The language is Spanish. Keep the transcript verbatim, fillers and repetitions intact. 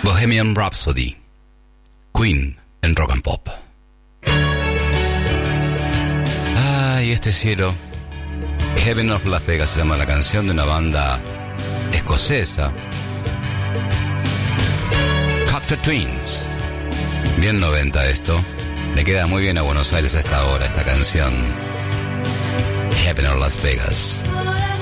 Bohemian Rhapsody, Queen en Rock and Pop. Ay, este cielo. Heaven of Las Vegas se llama la canción de una banda escocesa, Cocteau Twins. Bien noventa esto. Le queda muy bien a Buenos Aires a esta hora esta canción. Heaven of Las Vegas.